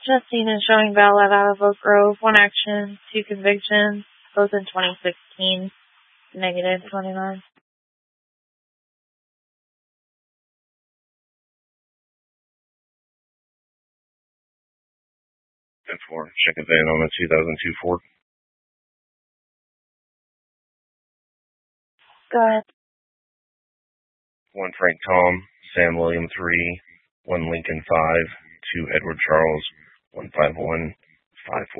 Just seen and showing bail out of Oak Grove. One action, two convictions, both in 2016. Negative 29. And for check a van on a 2002 Ford. Go ahead. 1 Frank Tom, Sam William 3, 1 Lincoln 5, 2 Edward Charles, 151 54.